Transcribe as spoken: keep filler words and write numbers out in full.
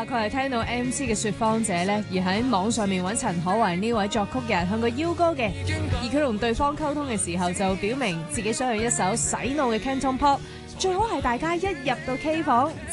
話佢係聽到 M C 嘅說謊者咧，而喺網上面揾陳可為呢位作曲人向佢邀歌嘅，而佢同對方溝通嘅時候就表明自己想要一首洗腦嘅 Canton Pop，最好係大家一入到 K 房